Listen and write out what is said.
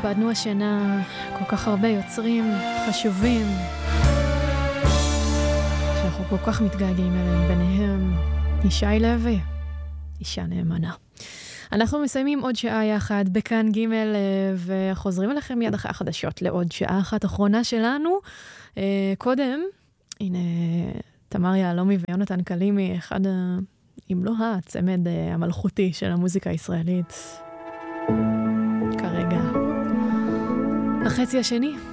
איבדנו השנה כל כך הרבה יוצרים חשובים שאנחנו כל כך מתגעגעים אליהם, ביניהם ישי לוי, אישה נאמנה. אנחנו מסיימים עוד שעה יחד בכאן ג' וחוזרים אליכם מיד אחרי החדשות לעוד שעה אחת אחרונה שלנו. קודם, הנה תמר יעלומי ויונתן קלימי, אחד אם לא הצמד המלכותי של המוזיקה הישראלית כרגע. החצי השני